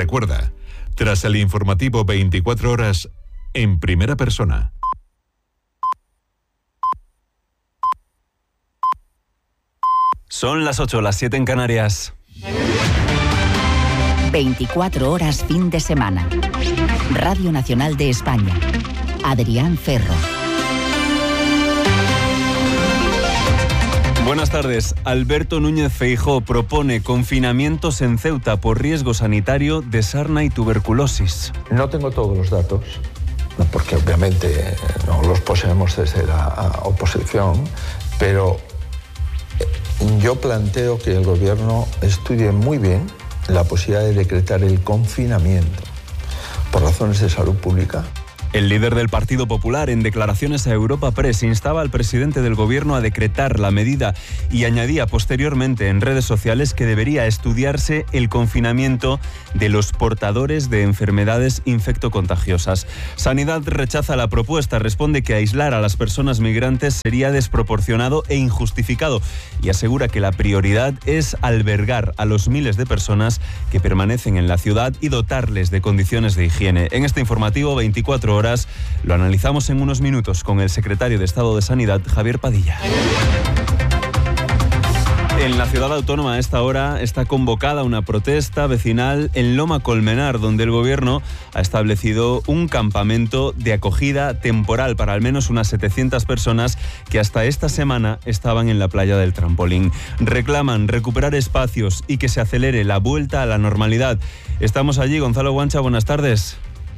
Recuerda, tras el informativo 24 horas, en primera persona. Son las 8, las 7 en Canarias. 24 horas fin de semana. Radio Nacional de España. Adrián Ferro. Buenas tardes. Alberto Núñez Feijóo propone confinamientos en Ceuta por riesgo sanitario de sarna y tuberculosis. No tengo todos los datos, porque obviamente no los poseemos desde la oposición, pero yo planteo que el gobierno estudie muy bien la posibilidad de decretar el confinamiento por razones de salud pública. El líder del Partido Popular, en declaraciones a Europa Press, instaba al presidente del gobierno a decretar la medida y añadía posteriormente en redes sociales que debería estudiarse el confinamiento de los portadores de enfermedades infectocontagiosas. Sanidad rechaza la propuesta, responde que aislar a las personas migrantes sería desproporcionado e injustificado y asegura que la prioridad es albergar a los miles de personas que permanecen en la ciudad y dotarles de condiciones de higiene. En este informativo 24 horas lo analizamos en unos minutos con el secretario de Estado de Sanidad, Javier Padilla. En la ciudad autónoma a esta hora está convocada una protesta vecinal en Loma Colmenar, donde el gobierno ha establecido un campamento de acogida temporal para al menos unas 700 personas que hasta esta semana estaban en la playa del Trampolín. Reclaman recuperar espacios y que se acelere la vuelta a la normalidad. Estamos allí, Gonzalo Guancha, buenas tardes.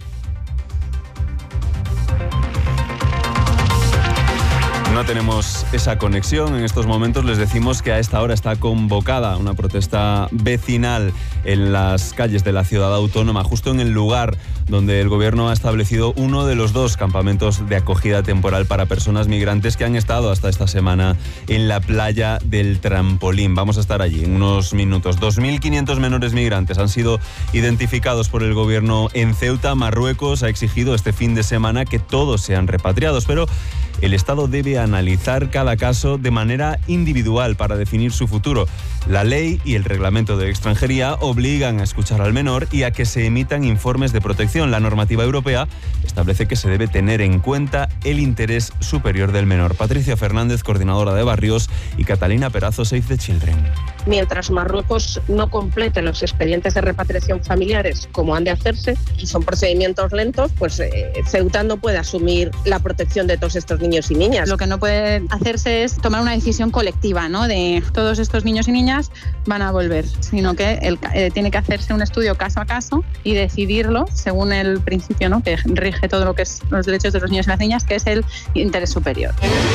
No tenemos esa conexión. En estos momentos les decimos que a esta hora está convocada una protesta vecinal en las calles de la ciudad autónoma, justo en el lugar donde el gobierno ha establecido uno de los dos campamentos de acogida temporal para personas migrantes que han estado hasta esta semana en la playa del Trampolín. Vamos a estar allí en unos minutos. 2.500 menores migrantes han sido identificados por el gobierno en Ceuta. Marruecos ha exigido este fin de semana que todos sean repatriados, pero el Estado debe analizar cada caso de manera individual para definir su futuro. La ley y el reglamento de extranjería obligan a escuchar al menor y a que se emitan informes de protección. La normativa europea establece que se debe tener en cuenta el interés superior del menor. Patricia Fernández, coordinadora de Barrios, y Catalina Perazo, Save the Children. Mientras Marruecos no complete los expedientes de repatriación familiares como han de hacerse, y son procedimientos lentos, pues Ceuta no puede asumir la protección de todos estos niños y niñas. Lo que no puede hacerse es tomar una decisión colectiva, ¿no? De todos estos niños y niñas van a volver, sino que tiene que hacerse un estudio caso a caso y decidirlo según el principio, ¿no?, que rige todo lo que es los derechos de los niños y las niñas, que es el interés superior.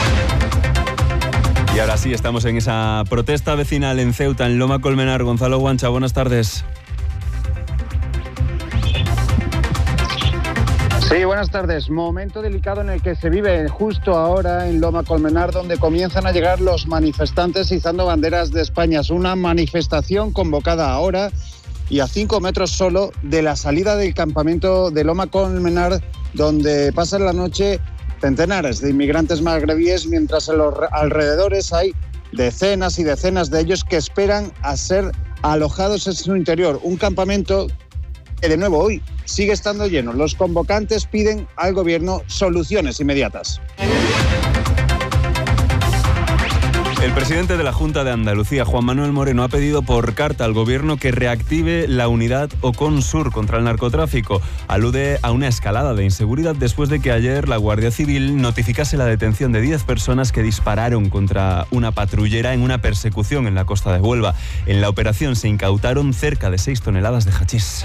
Y ahora sí, estamos en esa protesta vecinal en Ceuta, en Loma Colmenar. Gonzalo Guancha, buenas tardes. Sí, buenas tardes. Momento delicado en el que se vive justo ahora en Loma Colmenar, donde comienzan a llegar los manifestantes izando banderas de España. Es una manifestación convocada ahora y a 5 metros solo de la salida del campamento de Loma Colmenar, donde pasan la noche centenares de inmigrantes magrebíes, mientras en los alrededores hay decenas y decenas de ellos que esperan a ser alojados en su interior. Un campamento que de nuevo hoy sigue estando lleno. Los convocantes piden al gobierno soluciones inmediatas. El presidente de la Junta de Andalucía, Juan Manuel Moreno, ha pedido por carta al gobierno que reactive la unidad Oconsur contra el narcotráfico. Alude a una escalada de inseguridad después de que ayer la Guardia Civil notificase la detención de 10 personas que dispararon contra una patrullera en una persecución en la costa de Huelva. En la operación se incautaron cerca de 6 toneladas de hachís.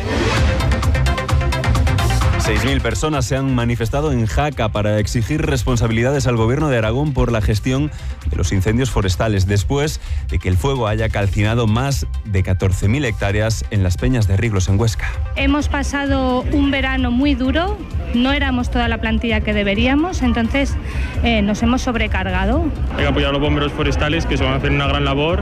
6.000 personas se han manifestado en Jaca para exigir responsabilidades al gobierno de Aragón por la gestión de los incendios forestales, después de que el fuego haya calcinado más de 14.000 hectáreas en las Peñas de Riglos, en Huesca. Hemos pasado un verano muy duro, no éramos toda la plantilla que deberíamos, entonces nos hemos sobrecargado. Hay que apoyar a los bomberos forestales, que se van a hacer una gran labor,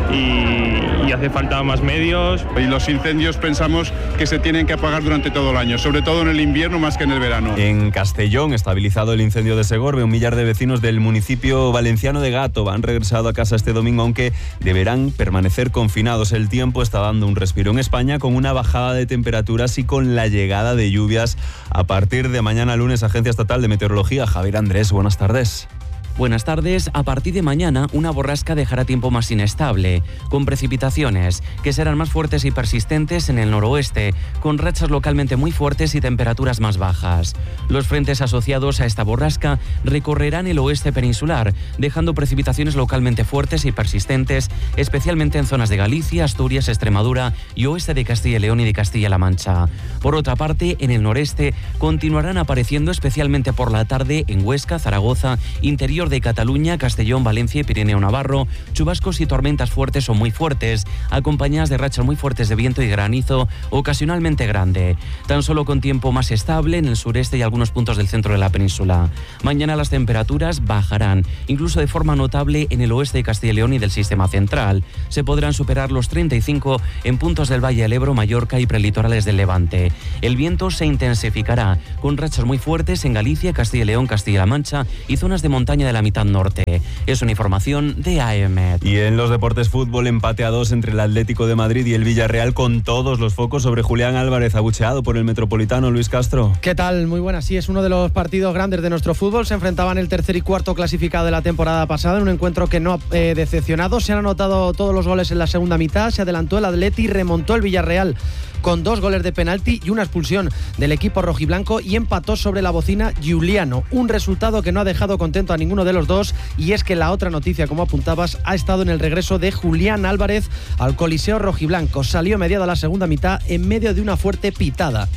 y hace falta más medios. Y los incendios pensamos que se tienen que apagar durante todo el año, sobre todo en el invierno más que en el verano. En Castellón, estabilizado el incendio de Segorbe, 1 millar de vecinos del municipio valenciano de Gátova han regresado a casa este domingo, aunque deberán permanecer confinados. El tiempo está dando un respiro en España con una bajada de temperaturas y con la llegada de lluvias a partir de mañana lunes. Agencia Estatal de Meteorología, Javier Andrés, buenas tardes. Buenas tardes. A partir de mañana, una borrasca dejará tiempo más inestable, con precipitaciones que serán más fuertes y persistentes en el noroeste, con rachas localmente muy fuertes y temperaturas más bajas. Los frentes asociados a esta borrasca recorrerán el oeste peninsular, dejando precipitaciones localmente fuertes y persistentes, especialmente en zonas de Galicia, Asturias, Extremadura y oeste de Castilla y León y de Castilla-La Mancha. Por otra parte, en el noreste continuarán apareciendo especialmente por la tarde en Huesca, Zaragoza, interior de Cataluña, Castellón, Valencia y Pirineo Navarro, chubascos y tormentas fuertes o muy fuertes, acompañadas de rachas muy fuertes de viento y granizo, ocasionalmente grande. Tan solo con tiempo más estable en el sureste y algunos puntos del centro de la península. Mañana las temperaturas bajarán, incluso de forma notable en el oeste de Castilla y León y del sistema central. Se podrán superar los 35 en puntos del Valle del Ebro, Mallorca y prelitorales del Levante. El viento se intensificará, con rachas muy fuertes en Galicia, Castilla y León, Castilla-La Mancha y zonas de montaña de la mitad norte. Es una información de AEMET. Y en los deportes, fútbol, empate a 2 entre el Atlético de Madrid y el Villarreal, con todos los focos sobre Julián Álvarez, abucheado por el Metropolitano. Luis Castro. ¿Qué tal? Muy buenas. Sí, es uno de los partidos grandes de nuestro fútbol. Se enfrentaban el tercer y cuarto clasificado de la temporada pasada en un encuentro que no ha decepcionado. Se han anotado todos los goles en la segunda mitad. Se adelantó el Atleti y remontó el Villarreal con 2 goles de penalti y una expulsión del equipo rojiblanco, y empató sobre la bocina Giuliano. Un resultado que no ha dejado contento a ninguno de los dos, y es que la otra noticia, como apuntabas, ha estado en el regreso de Julián Álvarez al Coliseo rojiblanco. Salió mediada la segunda mitad en medio de una fuerte pitada.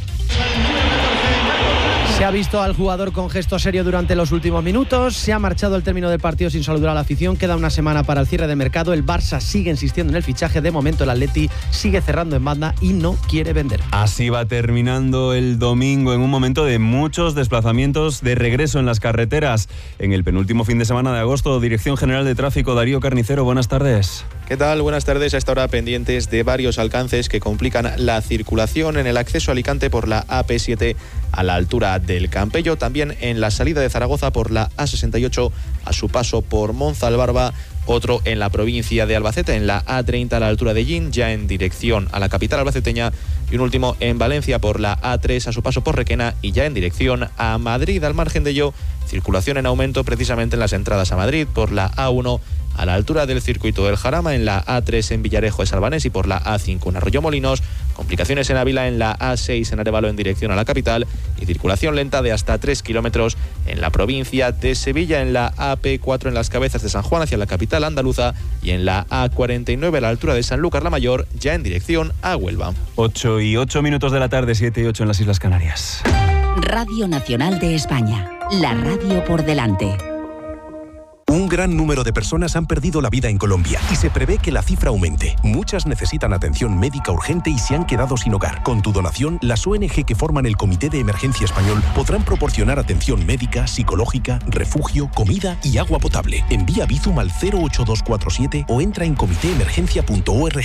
Se ha visto al jugador con gesto serio durante los últimos minutos. Se ha marchado al término del partido sin saludar a la afición. Queda una semana para el cierre de mercado. El Barça sigue insistiendo en el fichaje. De momento el Atleti sigue cerrando en banda y no quiere vender. Así va terminando el domingo, en un momento de muchos desplazamientos de regreso en las carreteras. En el penúltimo fin de semana de agosto, Dirección General de Tráfico, Darío Carnicero, buenas tardes. ¿Qué tal? Buenas tardes. A esta hora pendientes de varios alcances que complican la circulación en el acceso a Alicante por la AP7 a la altura del Campello, también en la salida de Zaragoza por la A68 a su paso por Monzalbarba, otro en la provincia de Albacete en la A30 a la altura de Llín, ya en dirección a la capital albaceteña, y un último en Valencia por la A3 a su paso por Requena y ya en dirección a Madrid. Al margen de ello, circulación en aumento precisamente en las entradas a Madrid por la A1 a la altura del circuito del Jarama, en la A3 en Villarejo de Salvanés y por la A5 en Arroyomolinos, complicaciones en Ávila en la A6 en Arévalo en dirección a la capital y circulación lenta de hasta 3 kilómetros en la provincia de Sevilla, en la AP4 en Las Cabezas de San Juan hacia la capital andaluza y en la A49 a la altura de Sanlúcar la Mayor, ya en dirección a Huelva. 8 y 8 minutos de la tarde, 7 y 8 en las Islas Canarias. Radio Nacional de España, la radio por delante. Un gran número de personas han perdido la vida en Colombia y se prevé que la cifra aumente. Muchas necesitan atención médica urgente y se han quedado sin hogar. Con tu donación, las ONG que forman el Comité de Emergencia Español podrán proporcionar atención médica, psicológica, refugio, comida y agua potable. Envía Bizum al 08247 o entra en comitéemergencia.org.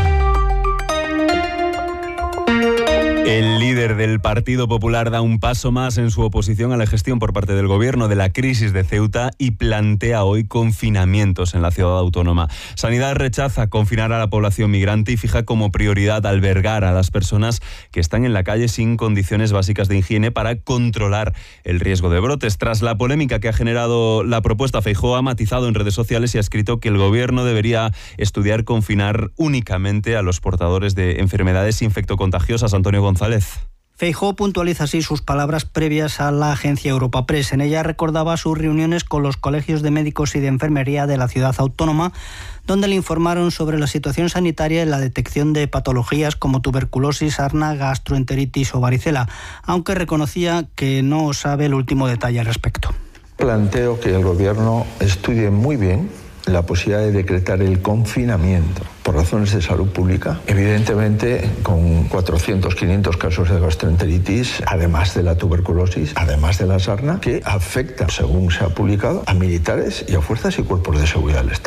El líder del Partido Popular da un paso más en su oposición a la gestión por parte del Gobierno de la crisis de Ceuta y plantea hoy confinamientos en la ciudad autónoma. Sanidad rechaza confinar a la población migrante y fija como prioridad albergar a las personas que están en la calle sin condiciones básicas de higiene para controlar el riesgo de brotes. Tras la polémica que ha generado la propuesta, Feijóo ha matizado en redes sociales y ha escrito que el Gobierno debería estudiar confinar únicamente a los portadores de enfermedades infectocontagiosas. Antonio González. Feijóo puntualiza así sus palabras previas a la agencia Europa Press. En ella recordaba sus reuniones con los colegios de médicos y de enfermería de la ciudad autónoma, donde le informaron sobre la situación sanitaria y la detección de patologías como tuberculosis, sarna, gastroenteritis o varicela, aunque reconocía que no sabe el último detalle al respecto. Planteo que el Gobierno estudie muy bien la posibilidad de decretar el confinamiento por razones de salud pública, evidentemente con 400, 500 casos de gastroenteritis, además de la tuberculosis, además de la sarna, que afecta, según se ha publicado, a militares y a fuerzas y cuerpos de seguridad del Estado.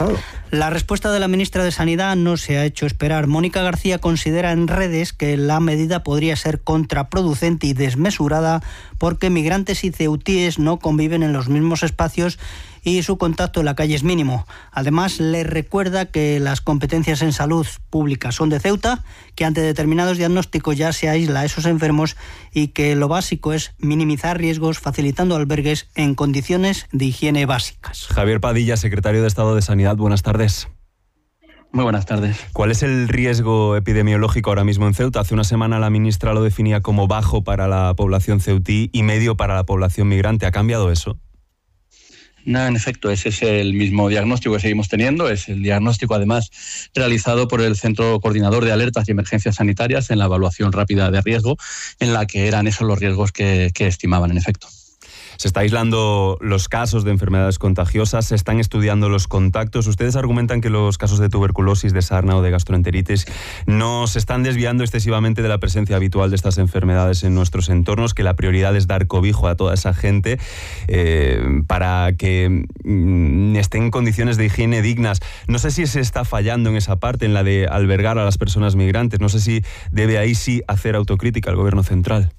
La respuesta de la ministra de Sanidad no se ha hecho esperar. Mónica García considera en redes que la medida podría ser contraproducente y desmesurada porque migrantes y ceutíes no conviven en los mismos espacios y su contacto en la calle es mínimo. Además, le recuerda que las competencias en salud pública son de Ceuta, que ante determinados diagnósticos ya se aísla a esos enfermos y que lo básico es minimizar riesgos facilitando albergues en condiciones de higiene básicas. Javier Padilla, secretario de Estado de Sanidad, buenas tardes. Muy buenas tardes. ¿Cuál es el riesgo epidemiológico ahora mismo en Ceuta? Hace una semana la ministra lo definía como bajo para la población ceutí y medio para la población migrante. ¿Ha cambiado eso? No, en efecto, ese es el mismo diagnóstico que seguimos teniendo. Es el diagnóstico, además, realizado por el Centro Coordinador de Alertas y Emergencias Sanitarias en la evaluación rápida de riesgo, en la que eran esos los riesgos que estimaban, en efecto. Se está aislando los casos de enfermedades contagiosas, se están estudiando los contactos. Ustedes argumentan que los casos de tuberculosis, de sarna o de gastroenteritis no se están desviando excesivamente de la presencia habitual de estas enfermedades en nuestros entornos, que la prioridad es dar cobijo a toda esa gente para que estén en condiciones de higiene dignas. No sé si se está fallando en esa parte, en la de albergar a las personas migrantes. No sé si debe ahí sí hacer autocrítica al Gobierno central.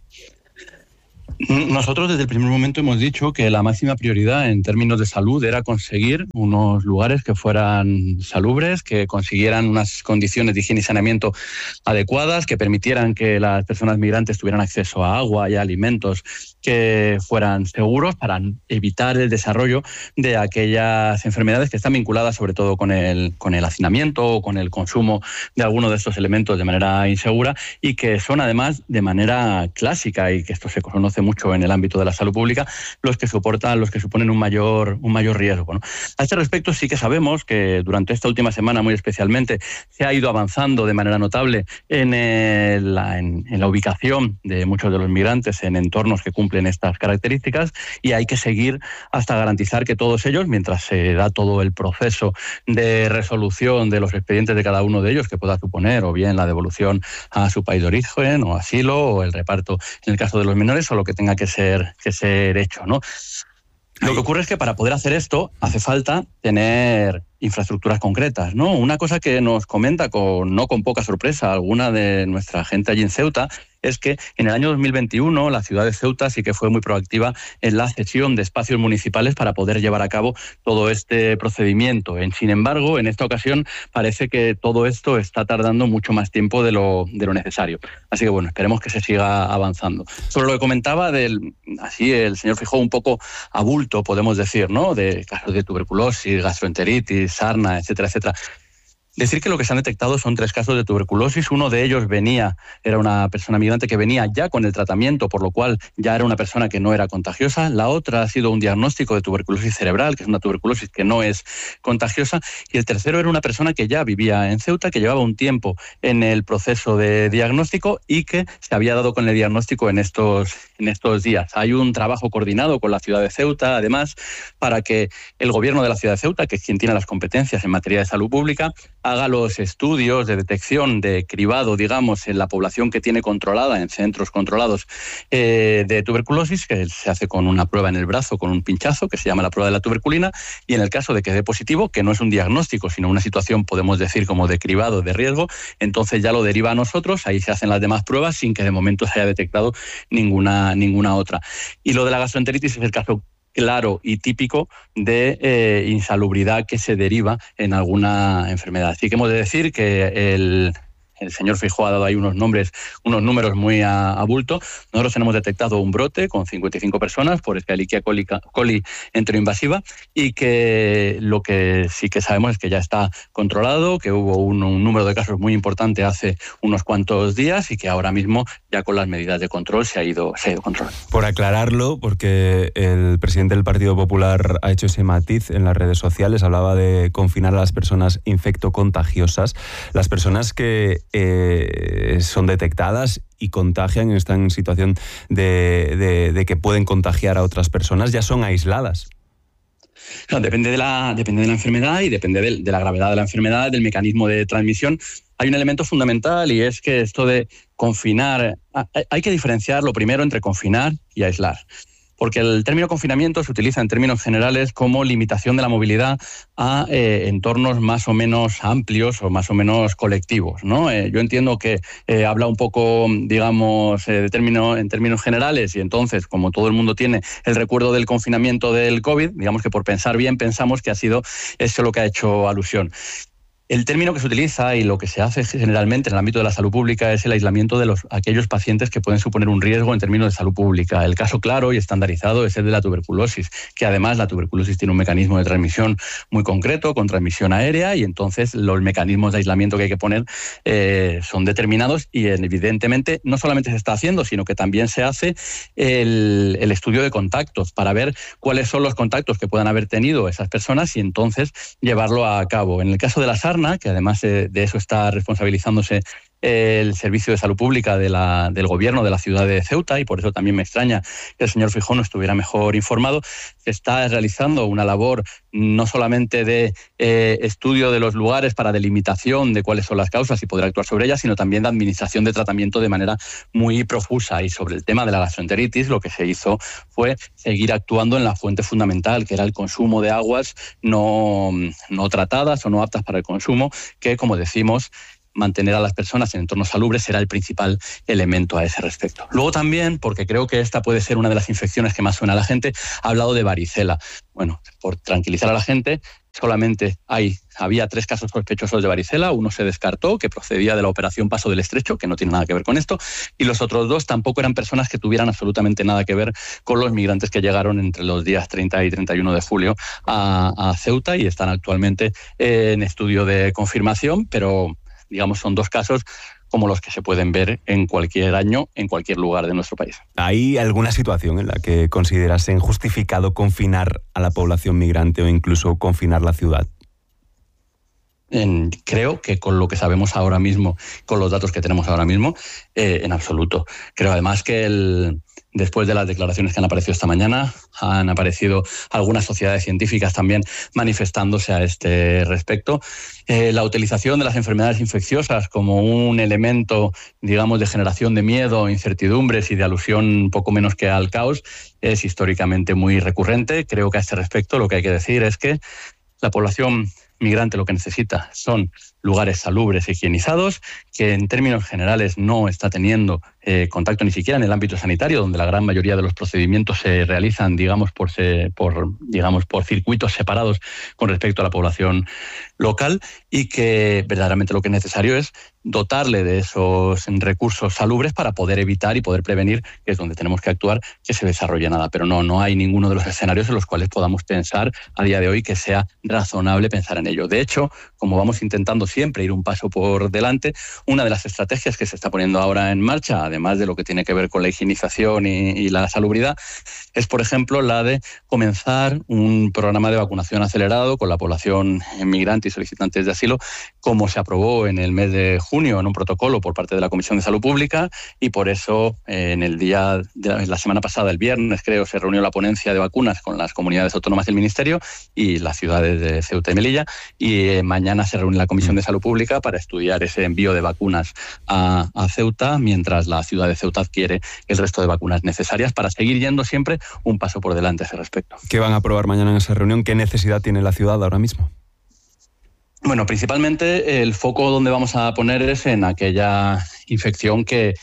Nosotros desde el primer momento hemos dicho que la máxima prioridad en términos de salud era conseguir unos lugares que fueran salubres, que consiguieran unas condiciones de higiene y saneamiento adecuadas, que permitieran que las personas migrantes tuvieran acceso a agua y a alimentos que fueran seguros para evitar el desarrollo de aquellas enfermedades que están vinculadas sobre todo con el hacinamiento o con el consumo de alguno de estos elementos de manera insegura y que son además de manera clásica, y que esto se conoce mucho en el ámbito de la salud pública, los que suponen un mayor riesgo, ¿no? A este respecto sí que sabemos que durante esta última semana muy especialmente se ha ido avanzando de manera notable en la ubicación de muchos de los migrantes en entornos que cumplen estas características, y hay que seguir hasta garantizar que todos ellos, mientras se da todo el proceso de resolución de los expedientes de cada uno de ellos, que pueda suponer o bien la devolución a su país de origen o asilo o el reparto en el caso de los menores o lo que tenga que ser hecho, ¿no? Lo que ocurre es que para poder hacer esto hace falta tener infraestructuras concretas, ¿no? Una cosa que nos comenta no con poca sorpresa alguna de nuestra gente allí en Ceuta es que en el año 2021 la ciudad de Ceuta sí que fue muy proactiva en la cesión de espacios municipales para poder llevar a cabo todo este procedimiento. Sin embargo, en esta ocasión parece que todo esto está tardando mucho más tiempo de lo necesario. Así que bueno, esperemos que se siga avanzando. Sobre lo que comentaba así el señor Feijóo, un poco a bulto, podemos decir, ¿no? De casos de tuberculosis, gastroenteritis, sarna, etcétera, etcétera. Decir que lo que se han detectado son 3 casos de tuberculosis. Uno de ellos era una persona migrante que venía ya con el tratamiento, por lo cual ya era una persona que no era contagiosa. La otra ha sido un diagnóstico de tuberculosis cerebral, que es una tuberculosis que no es contagiosa. Y el tercero era una persona que ya vivía en Ceuta, que llevaba un tiempo en el proceso de diagnóstico y que se había dado con el diagnóstico en estos días. Hay un trabajo coordinado con la ciudad de Ceuta, además, para que el gobierno de la ciudad de Ceuta, que es quien tiene las competencias en materia de salud pública, haga los estudios de detección de cribado, digamos, en la población que tiene controlada, en centros controlados de tuberculosis, que se hace con una prueba en el brazo, con un pinchazo, que se llama la prueba de la tuberculina, y en el caso de que dé positivo, que no es un diagnóstico, sino una situación, podemos decir, como de cribado, de riesgo, entonces ya lo deriva a nosotros, ahí se hacen las demás pruebas sin que de momento se haya detectado ninguna otra. Y lo de la gastroenteritis es el caso claro y típico de insalubridad que se deriva en alguna enfermedad. Así que hemos de decir que el señor Feijóo ha dado ahí unos números muy a bulto. Nosotros tenemos detectado un brote con 55 personas por Escherichia coli enteroinvasiva, y que lo que sí que sabemos es que ya está controlado, que hubo un número de casos muy importante hace unos cuantos días y que ahora mismo ya con las medidas de control se ha ido controlando. Por aclararlo, porque el presidente del Partido Popular ha hecho ese matiz en las redes sociales, hablaba de confinar a las personas infectocontagiosas, las personas que son detectadas y contagian, están en situación de que pueden contagiar a otras personas, ya son aisladas. Claro, depende de la enfermedad y depende de la gravedad de la enfermedad, del mecanismo de transmisión. Hay un elemento fundamental, y es que esto de confinar, hay que diferenciar lo primero entre confinar y aislar. porque el término confinamiento se utiliza en términos generales como limitación de la movilidad a entornos más o menos amplios o más o menos colectivos, ¿no? Yo entiendo que habla un poco, digamos, en términos generales, y entonces, como todo el mundo tiene el recuerdo del confinamiento del COVID, digamos que por pensar bien pensamos que ha sido eso lo que ha hecho alusión. El término que se utiliza y lo que se hace generalmente en el ámbito de la salud pública es el aislamiento de aquellos pacientes que pueden suponer un riesgo en términos de salud pública. El caso claro y estandarizado es el de la tuberculosis, que además la tuberculosis tiene un mecanismo de transmisión muy concreto, con transmisión aérea, y entonces los mecanismos de aislamiento que hay que poner son determinados, y evidentemente no solamente se está haciendo, sino que también se hace el estudio de contactos para ver cuáles son los contactos que puedan haber tenido esas personas y entonces llevarlo a cabo. En el caso de la sarna, que además de eso está responsabilizándose el Servicio de Salud Pública del Gobierno de la ciudad de Ceuta, y por eso también me extraña que el señor Feijóo no estuviera mejor informado, se está realizando una labor no solamente de estudio de los lugares para delimitación de cuáles son las causas y poder actuar sobre ellas, sino también de administración de tratamiento de manera muy profusa. Y sobre el tema de la gastroenteritis, lo que se hizo fue seguir actuando en la fuente fundamental, que era el consumo de aguas no tratadas o no aptas para el consumo, que, como decimos, mantener a las personas en entornos salubres será el principal elemento a ese respecto. Luego también, porque creo que esta puede ser una de las infecciones que más suena a la gente, ha hablado de varicela. Bueno, por tranquilizar a la gente, solamente había 3 casos sospechosos de varicela. Uno se descartó, que procedía de la operación Paso del Estrecho, que no tiene nada que ver con esto, y los otros 2 tampoco eran personas que tuvieran absolutamente nada que ver con los migrantes que llegaron entre los días 30 y 31 de julio a Ceuta, y están actualmente en estudio de confirmación, pero digamos, son 2 casos como los que se pueden ver en cualquier año, en cualquier lugar de nuestro país. ¿Hay alguna situación en la que considerasen justificado confinar a la población migrante o incluso confinar la ciudad? Creo que con lo que sabemos ahora mismo, con los datos que tenemos ahora mismo, en absoluto. Creo además que después de las declaraciones que han aparecido esta mañana, han aparecido algunas sociedades científicas también manifestándose a este respecto. La utilización de las enfermedades infecciosas como un elemento, digamos, de generación de miedo, incertidumbres y de alusión poco menos que al caos es históricamente muy recurrente. Creo que a este respecto lo que hay que decir es que la población migrante lo que necesita son lugares salubres e higienizados, que en términos generales no está teniendo contacto ni siquiera en el ámbito sanitario, donde la gran mayoría de los procedimientos se realizan, digamos, por circuitos separados con respecto a la población local, y que verdaderamente lo que es necesario es dotarle de esos recursos salubres para poder evitar y poder prevenir, que es donde tenemos que actuar, que se desarrolle nada. Pero no hay ninguno de los escenarios en los cuales podamos pensar a día de hoy que sea razonable pensar en ello. De hecho, como vamos intentando siempre ir un paso por delante, una de las estrategias que se está poniendo ahora en marcha, además de lo que tiene que ver con la higienización y la salubridad, es, por ejemplo, la de comenzar un programa de vacunación acelerado con la población migrante y solicitantes de asilo, como se aprobó en el mes de junio en un protocolo por parte de la Comisión de Salud Pública, y por eso en el día de la semana pasada, el viernes creo, se reunió la ponencia de vacunas con las comunidades autónomas del Ministerio y las ciudades de Ceuta y Melilla, y mañana se reúne la Comisión de Salud Pública para estudiar ese envío de vacunas a Ceuta, mientras la ciudad de Ceuta adquiere el resto de vacunas necesarias para seguir yendo siempre un paso por delante a ese respecto. ¿Qué van a aprobar mañana en esa reunión? ¿Qué necesidad tiene la ciudad ahora mismo? Bueno, principalmente el foco donde vamos a poner es en aquella infección que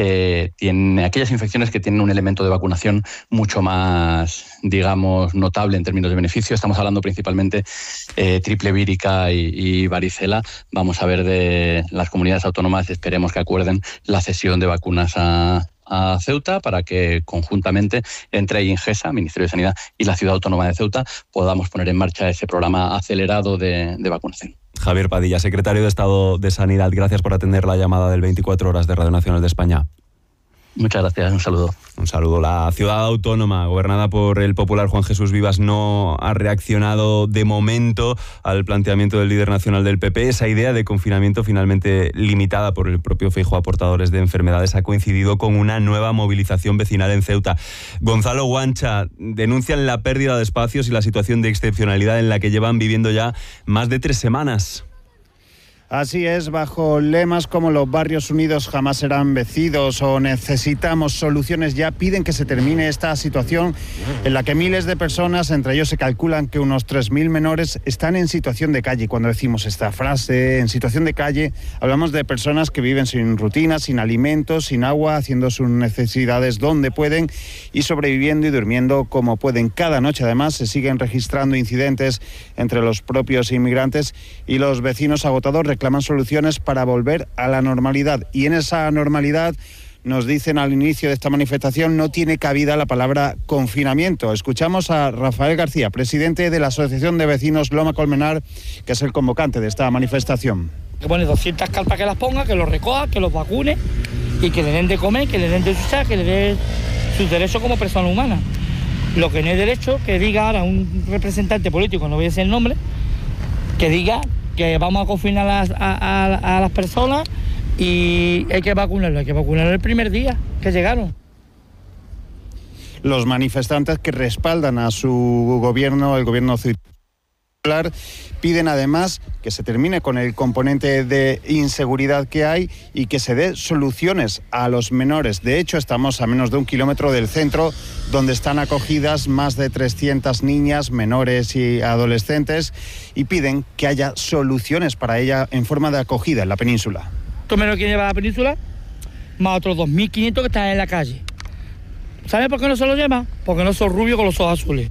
aquellas infecciones que tienen un elemento de vacunación mucho más, digamos, notable en términos de beneficio. Estamos hablando principalmente triple vírica y varicela. Vamos a ver de las comunidades autónomas, esperemos que acuerden la cesión de vacunas a Ceuta para que conjuntamente entre INGESA, Ministerio de Sanidad, y la Ciudad Autónoma de Ceuta podamos poner en marcha ese programa acelerado de vacunación. Javier Padilla, secretario de Estado de Sanidad, gracias por atender la llamada del 24 Horas de Radio Nacional de España. Muchas gracias, un saludo. Un saludo. La ciudad autónoma, gobernada por el popular Juan Jesús Vivas, no ha reaccionado de momento al planteamiento del líder nacional del PP. Esa idea de confinamiento, finalmente limitada por el propio Feijóo a portadores de enfermedades, ha coincidido con una nueva movilización vecinal en Ceuta. Gonzalo Guancha, denuncian la pérdida de espacios y la situación de excepcionalidad en la que llevan viviendo ya más de 3 semanas. Así es, bajo lemas como los barrios unidos jamás serán vencidos o necesitamos soluciones ya, piden que se termine esta situación en la que miles de personas, entre ellos se calculan que unos 3.000 menores, están en situación de calle. Cuando decimos esta frase, en situación de calle, hablamos de personas que viven sin rutina, sin alimentos, sin agua, haciendo sus necesidades donde pueden y sobreviviendo y durmiendo como pueden. Cada noche, además, se siguen registrando incidentes entre los propios inmigrantes y los vecinos agotadores reclaman soluciones para volver a la normalidad. Y en esa normalidad, nos dicen al inicio de esta manifestación, no tiene cabida la palabra confinamiento. Escuchamos a Rafael García, presidente de la Asociación de Vecinos Loma Colmenar, que es el convocante de esta manifestación. Que pone 200 carpas que las ponga, que los recoja, que los vacune y que le den de comer, que le den de duchar, que le den sus derechos como persona humana. Lo que no es derecho, que diga ahora un representante político, no voy a decir el nombre, que diga que vamos a confinar a las personas y hay que vacunarlo el primer día que llegaron. Los manifestantes que respaldan a su gobierno, el gobierno circular, piden además que se termine con el componente de inseguridad que hay y que se dé soluciones a los menores. De hecho, estamos a menos de 1 kilómetro del centro, donde están acogidas más de 300 niñas, menores y adolescentes, y piden que haya soluciones para ella en forma de acogida en la península. Estos menores que lleva a la península, más otros 2.500 que están en la calle. ¿Sabe por qué no se los lleva? Porque no son rubios con los ojos azules.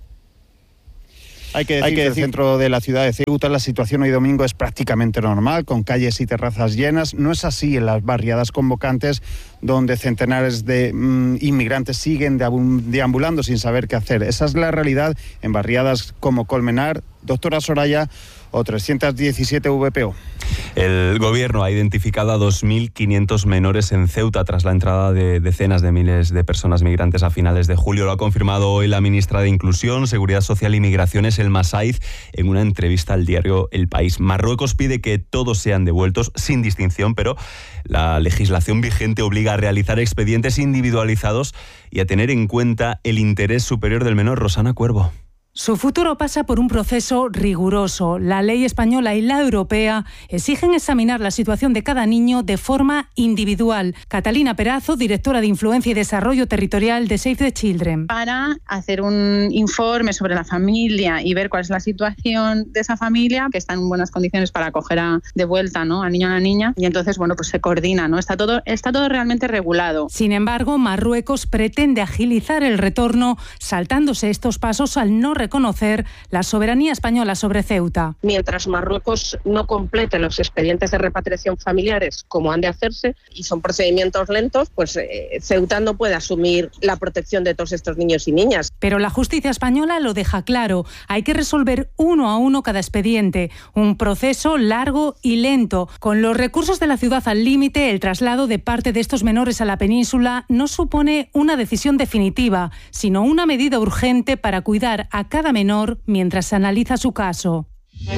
Hay que decir que en el centro de la ciudad de Ceuta la situación hoy domingo es prácticamente normal, con calles y terrazas llenas. No es así en las barriadas convocantes, donde centenares de inmigrantes siguen deambulando sin saber qué hacer. Esa es la realidad en barriadas como Colmenar, Doctora Soraya o 317 VPO. El gobierno ha identificado a 2.500 menores en Ceuta tras la entrada de decenas de miles de personas migrantes a finales de julio. Lo ha confirmado hoy la ministra de Inclusión, Seguridad Social y Migraciones, Elma Saiz, en una entrevista al diario El País. Marruecos pide que todos sean devueltos sin distinción, pero la legislación vigente obliga a realizar expedientes individualizados y a tener en cuenta el interés superior del menor. Rosana Cuervo. Su futuro pasa por un proceso riguroso. La ley española y la europea exigen examinar la situación de cada niño de forma individual. Catalina Perazo, directora de Influencia y Desarrollo Territorial de Save the Children. Para hacer un informe sobre la familia y ver cuál es la situación de esa familia, que está en buenas condiciones para acoger de vuelta, ¿no?, al niño o a la niña, y entonces, bueno, pues se coordina, ¿no? Está todo realmente regulado. Sin embargo, Marruecos pretende agilizar el retorno, saltándose estos pasos al no reconocer la soberanía española sobre Ceuta. Mientras Marruecos no complete los expedientes de repatriación familiares como han de hacerse, y son procedimientos lentos, pues Ceuta no puede asumir la protección de todos estos niños y niñas. Pero la justicia española lo deja claro, hay que resolver uno a uno cada expediente, un proceso largo y lento. Con los recursos de la ciudad al límite, el traslado de parte de estos menores a la península no supone una decisión definitiva, sino una medida urgente para cuidar a cada menor mientras se analiza su caso.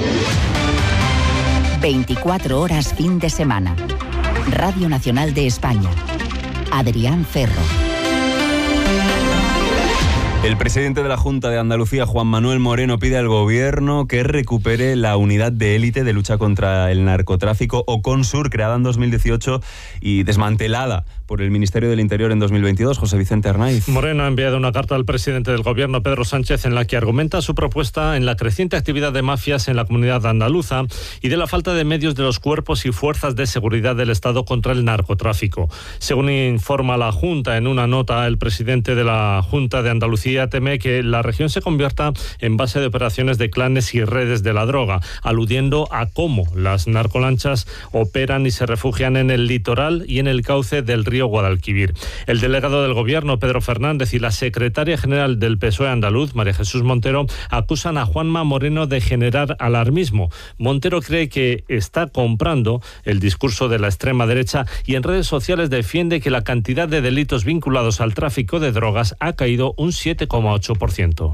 24 horas fin de semana. Radio Nacional de España. Adrián Ferro. El presidente de la Junta de Andalucía, Juan Manuel Moreno, pide al gobierno que recupere la unidad de élite de lucha contra el narcotráfico, OCONSUR, creada en 2018 y desmantelada por el Ministerio del Interior en 2022. José Vicente Arnaiz. Moreno ha enviado una carta al presidente del gobierno, Pedro Sánchez, en la que argumenta su propuesta en la creciente actividad de mafias en la comunidad andaluza y de la falta de medios de los cuerpos y fuerzas de seguridad del Estado contra el narcotráfico. Según informa la Junta en una nota, el presidente de la Junta de Andalucía teme que la región se convierta en base de operaciones de clanes y redes de la droga, aludiendo a cómo las narcolanchas operan y se refugian en el litoral y en el cauce del río Guadalquivir. El delegado del gobierno, Pedro Fernández, y la secretaria general del PSOE andaluz, María Jesús Montero, acusan a Juanma Moreno de generar alarmismo. Montero cree que está comprando el discurso de la extrema derecha y en redes sociales defiende que la cantidad de delitos vinculados al tráfico de drogas ha caído un 7,8%.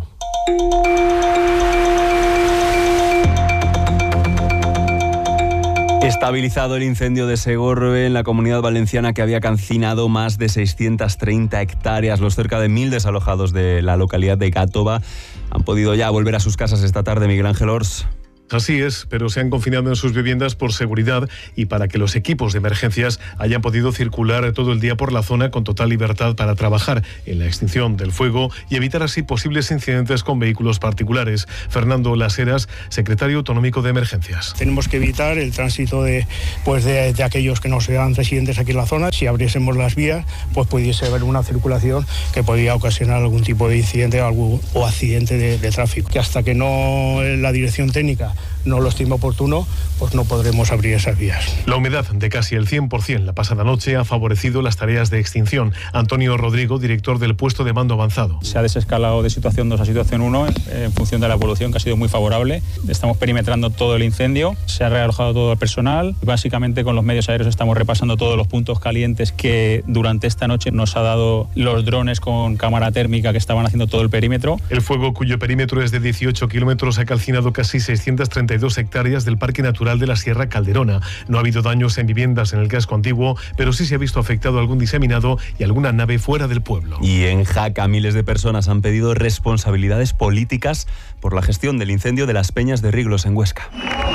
Estabilizado el incendio de Segorbe en la Comunidad Valenciana, que había calcinado más de 630 hectáreas. Los cerca de 1.000 desalojados de la localidad de Gátova han podido ya volver a sus casas esta tarde. Miguel Ángel Ors. Así es, pero se han confinado en sus viviendas por seguridad y para que los equipos de emergencias hayan podido circular todo el día por la zona con total libertad para trabajar en la extinción del fuego y evitar así posibles incidentes con vehículos particulares. Fernando Las Heras, secretario autonómico de Emergencias. Tenemos que evitar el tránsito de aquellos que no sean residentes aquí en la zona. Si abriésemos las vías, pues pudiese haber una circulación que podría ocasionar algún tipo de incidente o accidente de tráfico. Que hasta que no la dirección técnica no lo estime oportuno, pues no podremos abrir esas vías. La humedad de casi el 100% la pasada noche ha favorecido las tareas de extinción. Antonio Rodrigo, director del puesto de mando avanzado. Se ha desescalado de situación 2 a situación 1 en función de la evolución, que ha sido muy favorable. Estamos perimetrando todo el incendio, se ha realojado todo el personal. Básicamente con los medios aéreos estamos repasando todos los puntos calientes que durante esta noche nos ha dado los drones con cámara térmica que estaban haciendo todo el perímetro. El fuego, cuyo perímetro es de 18 kilómetros, ha calcinado casi 632 hectáreas del Parque Natural de la Sierra Calderona. No ha habido daños en viviendas en el casco antiguo, pero sí se ha visto afectado algún diseminado y alguna nave fuera del pueblo. Y en Jaca, miles de personas han pedido responsabilidades políticas por la gestión del incendio de las Peñas de Riglos en Huesca.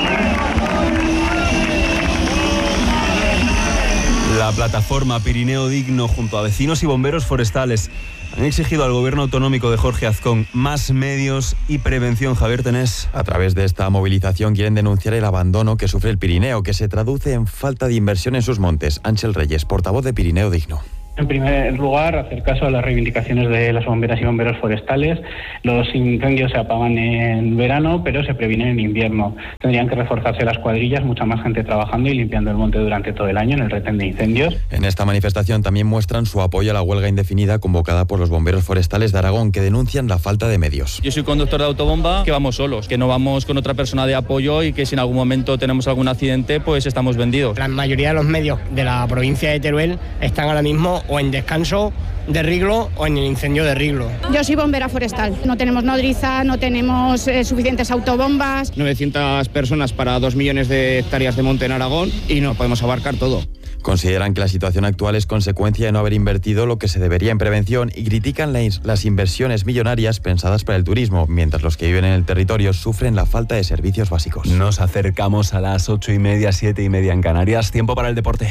La plataforma Pirineo Digno, junto a vecinos y bomberos forestales, han exigido al gobierno autonómico de Jorge Azcón más medios y prevención. Javier Tenés. A través de esta movilización quieren denunciar el abandono que sufre el Pirineo, que se traduce en falta de inversión en sus montes. Ángel Reyes, portavoz de Pirineo Digno. En primer lugar, hacer caso a las reivindicaciones de las bomberas y bomberos forestales. Los incendios se apagan en verano, pero se previenen en invierno. Tendrían que reforzarse las cuadrillas, mucha más gente trabajando y limpiando el monte durante todo el año en el retén de incendios. En esta manifestación también muestran su apoyo a la huelga indefinida convocada por los bomberos forestales de Aragón, que denuncian la falta de medios. Yo soy conductor de autobomba, que vamos solos, que no vamos con otra persona de apoyo y que si en algún momento tenemos algún accidente, pues estamos vendidos. La mayoría de los medios de la provincia de Teruel están ahora mismo o en descanso de Riglo o en el incendio de Riglo. Yo soy bombera forestal. No tenemos nodriza, no tenemos suficientes autobombas. 900 personas para 2 millones de hectáreas de monte en Aragón y no podemos abarcar todo. Consideran que la situación actual es consecuencia de no haber invertido lo que se debería en prevención y critican las inversiones millonarias pensadas para el turismo, mientras los que viven en el territorio sufren la falta de servicios básicos. Nos acercamos a las 8:30, 7:30 en Canarias. Tiempo para el deporte.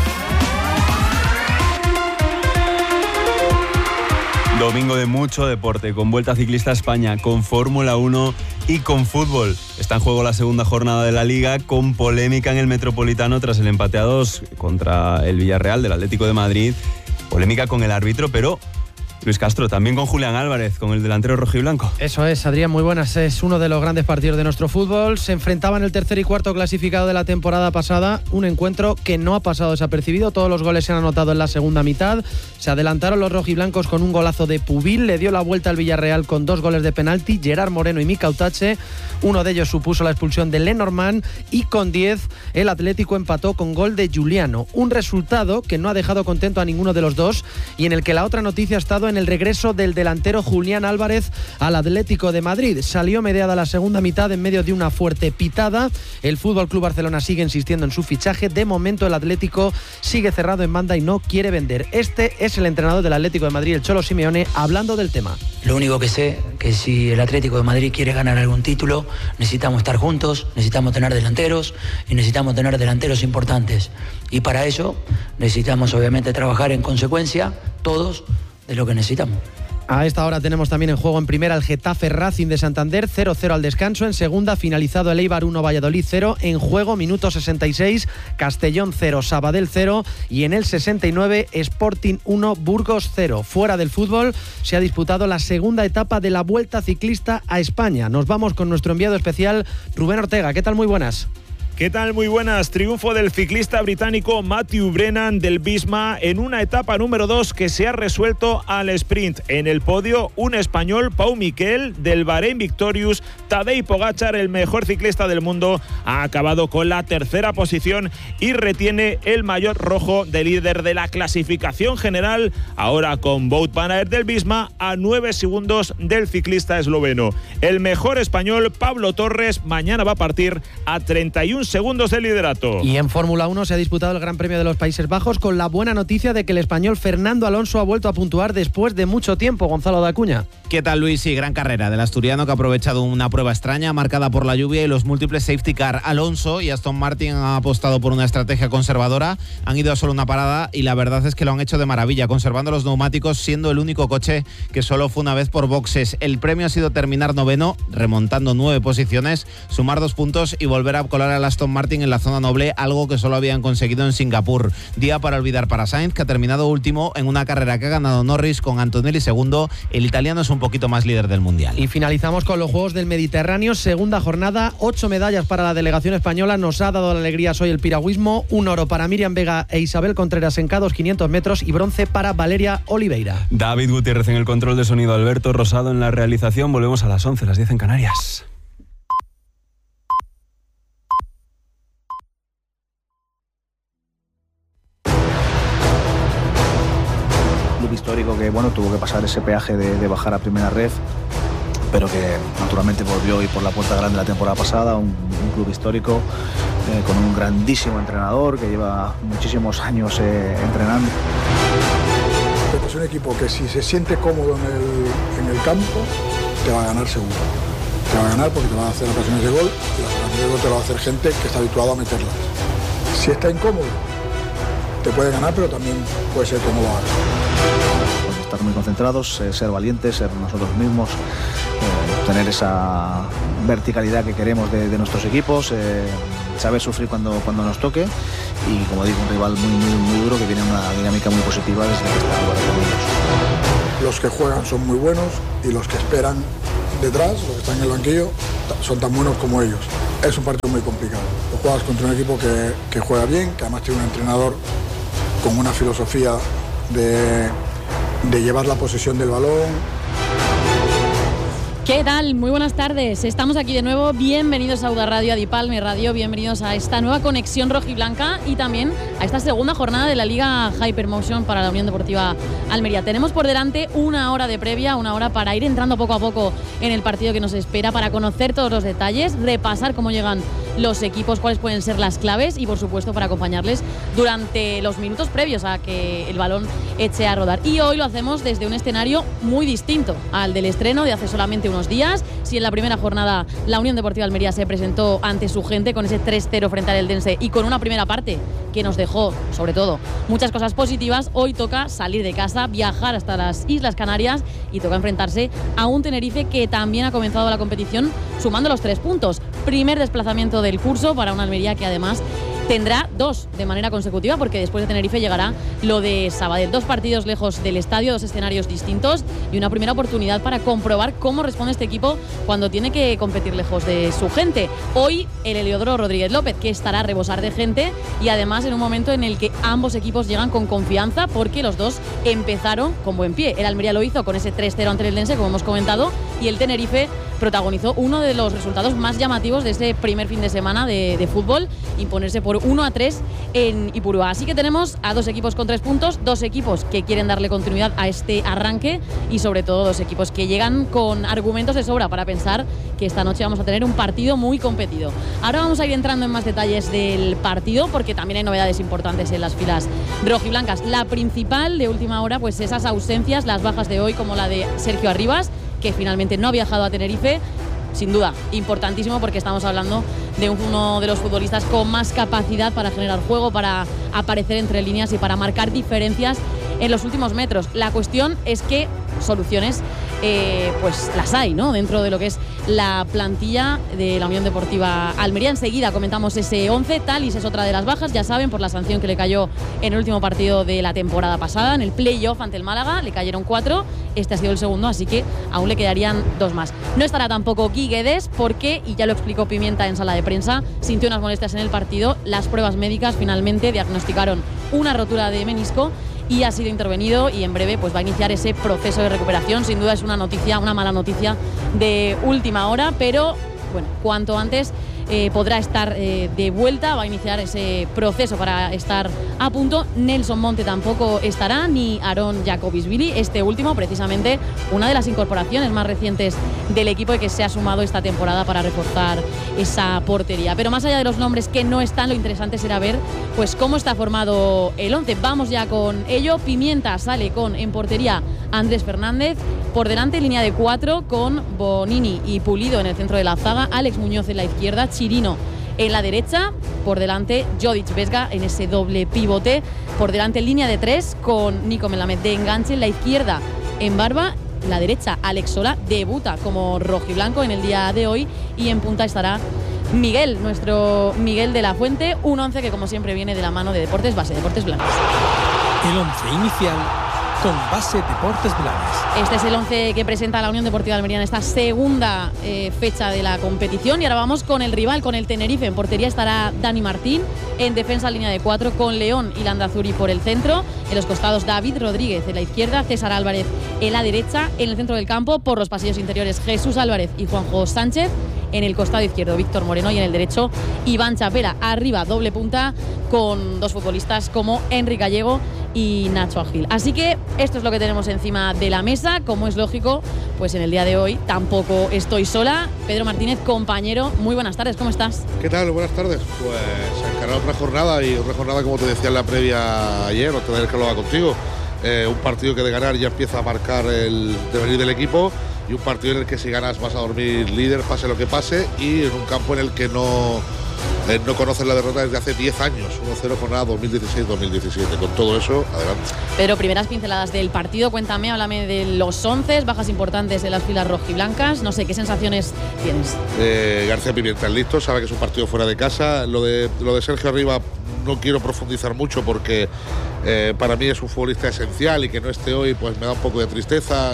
Domingo de mucho deporte, con Vuelta Ciclista a España, con Fórmula 1 y con fútbol. Está en juego la segunda jornada de la Liga, con polémica en el Metropolitano tras el empate a 2 contra el Villarreal del Atlético de Madrid. Polémica con el árbitro, pero Luis Castro, también con Julián Álvarez, con el delantero rojiblanco. Eso es, Adrián, muy buenas. Es uno de los grandes partidos de nuestro fútbol. Se enfrentaban el tercer y cuarto clasificado de la temporada pasada. Un encuentro que no ha pasado desapercibido. Todos los goles se han anotado en la segunda mitad. Se adelantaron los rojiblancos con un golazo de Pubil. Le dio la vuelta al Villarreal con 2 goles de penalti. Gerard Moreno y Mika Utache. Uno de ellos supuso la expulsión de Lenormand. Y con 10, el Atlético empató con gol de Giuliano. Un resultado que no ha dejado contento a ninguno de los dos y en el que la otra noticia ha estado en el regreso del delantero Julián Álvarez al Atlético de Madrid. Salió mediada la segunda mitad en medio de una fuerte pitada. El FC Barcelona sigue insistiendo en su fichaje. De momento el Atlético sigue cerrado en banda y no quiere vender. Este es el entrenador del Atlético de Madrid, el Cholo Simeone, hablando del tema. Lo único que sé que si el Atlético de Madrid quiere ganar algún título, necesitamos estar juntos, necesitamos tener delanteros y necesitamos tener delanteros importantes. Y para ello necesitamos obviamente trabajar en consecuencia todos de lo que necesitamos. A esta hora tenemos también en juego en primera el Getafe Racing de Santander, 0-0 al descanso. En segunda, finalizado el Eibar 1, Valladolid 0. En juego, minuto 66, Castellón 0, Sabadell 0. Y en el 69, Sporting 1, Burgos 0. Fuera del fútbol, se ha disputado la segunda etapa de la Vuelta Ciclista a España. Nos vamos con nuestro enviado especial, Rubén Ortega. ¿Qué tal? Muy buenas. ¿Qué tal? Muy buenas. Triunfo del ciclista británico Matthew Brennan del Visma en una etapa número 2 que se ha resuelto al sprint. En el podio, un español, Pau Miquel, del Bahrein Victorious. Tadej Pogačar, el mejor ciclista del mundo, ha acabado con la tercera posición y retiene el maillot rojo de líder de la clasificación general, ahora con Wout van Aert del Visma a 9 segundos del ciclista esloveno. El mejor español, Pablo Torres, mañana va a partir a 31 segundos del liderato. Y en Fórmula 1 se ha disputado el Gran Premio de los Países Bajos con la buena noticia de que el español Fernando Alonso ha vuelto a puntuar después de mucho tiempo. Gonzalo de Acuña. ¿Qué tal, Luis? Sí, gran carrera del asturiano que ha aprovechado una prueba extraña marcada por la lluvia y los múltiples safety car. Alonso y Aston Martin han apostado por una estrategia conservadora, han ido a solo una parada y la verdad es que lo han hecho de maravilla, conservando los neumáticos, siendo el único coche que solo fue una vez por boxes. El premio ha sido terminar noveno, remontando 9 posiciones, sumar 2 puntos y volver a colar al Aston Martin en la zona noble, algo que solo habían conseguido en Singapur. Día para olvidar para Sainz, que ha terminado último en una carrera que ha ganado Norris con Antonelli segundo. El italiano es un poquito más líder del mundial. Y finalizamos con los Juegos del Mediterráneo, segunda jornada, 8 medallas para la delegación española. Nos ha dado la alegría hoy el piragüismo, un oro para Miriam Vega e Isabel Contreras en K2 500 metros y bronce para Valeria Oliveira. David Gutiérrez en el control de sonido, Alberto Rosado en la realización. Volvemos a las 11, las 10 en Canarias. Histórico que tuvo que pasar ese peaje de bajar a primera ref, pero que naturalmente volvió y por la puerta grande la temporada pasada, un club histórico con un grandísimo entrenador que lleva muchísimos años entrenando. Es un equipo que si se siente cómodo en el campo te va a ganar seguro. Te va a ganar porque te va a hacer ocasiones de gol y las ocasiones de gol te va a hacer gente que está habituada a meterlas. Si está incómodo te puede ganar, pero también puede ser que no lo haga. Estar muy concentrados, ser valientes, ser nosotros mismos, tener esa verticalidad que queremos de nuestros equipos, saber sufrir cuando nos toque y, como digo, un rival muy duro que tiene una dinámica muy positiva desde que está jugando con ellos. Los que juegan son muy buenos y los que esperan detrás, los que están en el banquillo, son tan buenos como ellos. Es un partido muy complicado. Tú juegas contra un equipo que juega bien, que además tiene un entrenador con una filosofía de llevar la posesión del balón. ¿Qué tal? Muy buenas tardes. Estamos aquí de nuevo. Bienvenidos a UDA Radio, a Dipalme Radio. Bienvenidos a esta nueva conexión rojiblanca y también a esta segunda jornada de la Liga Hypermotion para la Unión Deportiva Almería. Tenemos por delante una hora de previa, una hora para ir entrando poco a poco en el partido que nos espera, para conocer todos los detalles, repasar cómo llegan los equipos, cuáles pueden ser las claves y, por supuesto, para acompañarles durante los minutos previos a que el balón eche a rodar. Y hoy lo hacemos desde un escenario muy distinto al del estreno de hace solamente unos días. Si en la primera jornada la Unión Deportiva Almería se presentó ante su gente con ese 3-0 frente al Eldense y con una primera parte que nos dejó, sobre todo, muchas cosas positivas, hoy toca salir de casa, viajar hasta las Islas Canarias y toca enfrentarse a un Tenerife que también ha comenzado la competición sumando los 3 puntos. Primer desplazamiento del curso para una Almería que además tendrá 2 de manera consecutiva, porque después de Tenerife llegará lo de Sabadell. 2 partidos lejos del estadio, 2 escenarios distintos y una primera oportunidad para comprobar cómo responde este equipo cuando tiene que competir lejos de su gente. Hoy el Heliodoro Rodríguez López, que estará a rebosar de gente y además en un momento en el que ambos equipos llegan con confianza, porque los dos empezaron con buen pie. El Almería lo hizo con ese 3-0 ante el Eldense, como hemos comentado, y el Tenerife protagonizó uno de los resultados más llamativos de este primer fin de semana de fútbol, imponerse por 1-3 en Ipurúa. Así que tenemos a 2 equipos con 3 puntos, 2 equipos que quieren darle continuidad a este arranque y sobre todo 2 equipos que llegan con argumentos de sobra para pensar que esta noche vamos a tener un partido muy competido. Ahora vamos a ir entrando en más detalles del partido, porque también hay novedades importantes en las filas rojiblancas. La principal de última hora, pues esas ausencias, las bajas de hoy, como la de Sergio Arribas, que finalmente no ha viajado a Tenerife. Sin duda, importantísimo, porque estamos hablando de uno de los futbolistas con más capacidad para generar juego, para aparecer entre líneas y para marcar diferencias en los últimos metros. La cuestión es que soluciones pues las hay, ¿no?, dentro de lo que es la plantilla de la Unión Deportiva Almería. Enseguida comentamos ese 11. Talis es otra de las bajas, ya saben, por la sanción que le cayó en el último partido de la temporada pasada, en el playoff ante el Málaga. Le cayeron 4, este ha sido el segundo, así que aún le quedarían 2 más. No estará tampoco Gui Guedes porque, y ya lo explicó Pimienta en sala de prensa, sintió unas molestias en el partido. Las pruebas médicas finalmente diagnosticaron una rotura de menisco y ha sido intervenido, y en breve pues va a iniciar ese proceso de recuperación. Sin duda es una noticia, una mala noticia de última hora, pero bueno, cuanto antes podrá estar de vuelta, va a iniciar ese proceso para estar a punto. Nelson Monte tampoco estará, ni Aaron Jacobisvili, este último precisamente una de las incorporaciones más recientes del equipo y que se ha sumado esta temporada para reforzar esa portería. Pero más allá de los nombres que no están, lo interesante será ver pues cómo está formado el 11. Vamos ya con ello. Pimienta sale con en portería Andrés Fernández, por delante línea de 4 con Bonini y Pulido en el centro de la zaga, Alex Muñoz en la izquierda, Chirino en la derecha, por delante Jodic Vesga en ese doble pivote, por delante línea de 3 con Nico Melamed de enganche, en la izquierda en Barba, la derecha Alex Sola debuta como rojiblanco en el día de hoy, y en punta estará Miguel, nuestro Miguel de la Fuente, un 11 que como siempre viene de la mano de Deportes Base, Deportes Blancos. El 11 inicial con Base Deportes Blancos. Este es el 11 que presenta la Unión Deportiva Almería en esta segunda fecha de la competición. Y ahora vamos con el rival, con el Tenerife. En portería estará Dani Martín, en defensa línea de 4 con León y Landazuri por el centro. En los costados David Rodríguez en la izquierda, César Álvarez en la derecha. En el centro del campo, por los pasillos interiores, Jesús Álvarez y Juanjo Sánchez. En el costado izquierdo, Víctor Moreno, y en el derecho, Iván Chapela. Arriba, doble punta con dos futbolistas como Enrique Gallego y Nacho Agil. Así que esto es lo que tenemos encima de la mesa. Como es lógico, pues en el día de hoy tampoco estoy sola. Pedro Martínez, compañero, muy buenas tardes, ¿cómo estás? ¿Qué tal? Buenas tardes. Pues encarado otra jornada, y otra jornada, como te decía en la previa ayer, otra vez que hablaba contigo. Un partido que de ganar ya empieza a marcar el devenir del equipo, y un partido en el que si ganas vas a dormir líder, pase lo que pase, y en un campo en el que no conoces la derrota desde hace 10 años, 1-0 jornada 2016-2017. Con todo eso, adelante. Pero primeras pinceladas del partido, cuéntame, háblame de los 11, bajas importantes de las filas rojiblancas, no sé, ¿qué sensaciones tienes? García Pimienta es listo, sabe que es un partido fuera de casa. Lo de Sergio Arriba no quiero profundizar mucho porque para mí es un futbolista esencial, y que no esté hoy pues me da un poco de tristeza.